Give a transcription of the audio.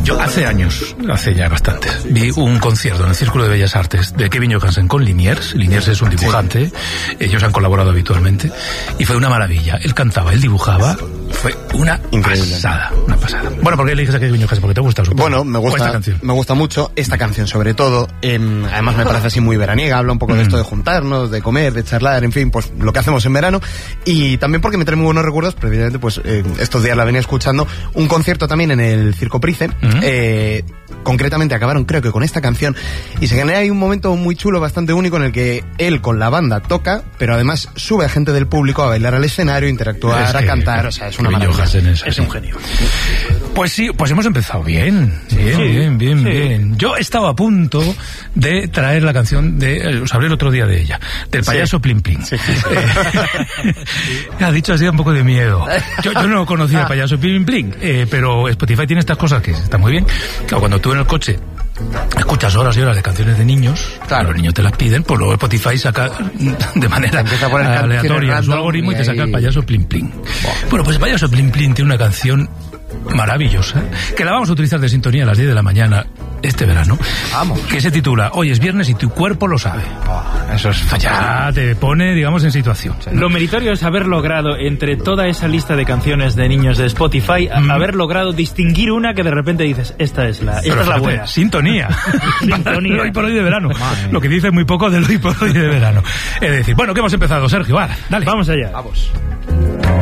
Yo hace ya bastantes, vi un concierto en el Círculo de Bellas Artes de Kevin Johansen con Liniers. Liniers es un dibujante, ellos han colaborado habitualmente, y fue una maravilla. Él cantaba, él dibujaba, fue una pasada. Bueno, ¿por qué eliges a Kevin Johansen? Porque te gusta, supongo. Bueno, me gusta mucho esta canción, sobre todo. Además me parece así muy veraniega, habla un poco de esto de juntarnos, de comer, de charlar, en fin, pues lo que hacemos en verano. Y también porque me trae muy buenos recuerdos, precisamente pues estos días la venía escuchando, un concierto también en el Circo Price. Concretamente acabaron creo que con esta canción, y se genera ahí un momento muy chulo, bastante único, en el que él con la banda toca, pero además sube a gente del público a bailar al escenario, interactuar, a cantar, o sea, es una maravilla. Es un genio. Pues sí, pues hemos empezado bien. Bien. Yo estaba a punto de traer la canción os hablé el otro día de ella, del payaso Plin Plin. Ha dicho así un poco de miedo. Yo no conocía al payaso Plin Plin, pero Spotify tiene estas cosas que están muy bien. Claro, cuando tú en el coche escuchas horas y horas de canciones de niños, claro, los niños te las piden, pues luego Spotify saca de manera aleatoria su algoritmo y te saca el payaso Plin Plin. Bueno, pues el payaso Plin Plin tiene una canción maravillosa que la vamos a utilizar de sintonía a las 10 de la mañana este verano. Vamos. Que se titula Hoy es viernes y tu cuerpo lo sabe. Eso es ya te pone, digamos, en situación. Lo meritorio es haber logrado, entre toda esa lista de canciones de niños de Spotify, haber logrado distinguir una que de repente dices, esta es la buena. Sintonía. El hoy por hoy de verano. Lo que dice muy poco del hoy por hoy de verano. Es decir, bueno, que hemos empezado, Sergio. Dale. Vamos allá. Vamos.